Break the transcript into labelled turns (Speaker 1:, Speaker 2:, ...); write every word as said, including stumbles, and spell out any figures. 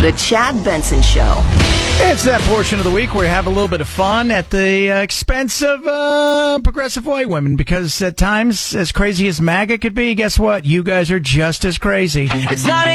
Speaker 1: The Chad Benson Show.
Speaker 2: It's that portion of the week where we have a little bit of fun at the uh, expense of uh, progressive white women, because at times, as crazy as MAGA could be, guess what? You guys are just as crazy.
Speaker 3: It's not